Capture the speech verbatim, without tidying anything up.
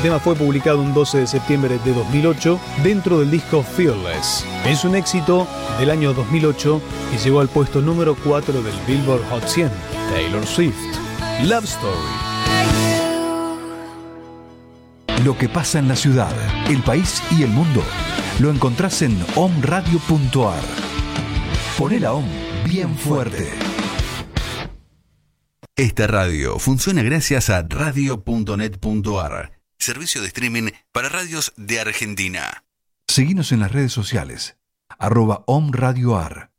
tema fue publicado un doce de septiembre de dos mil ocho dentro del disco Fearless. Es un éxito del año dos mil ocho que llegó al puesto número cuatro del Billboard Hot cien. Taylor Swift, Love Story. Lo que pasa en la ciudad, el país y el mundo lo encontrás en omradio punto ar. Poné la Om bien fuerte. Esta radio funciona gracias a radio punto net punto ar, servicio de streaming para radios de Argentina. Seguinos en las redes sociales, arroba omradioar.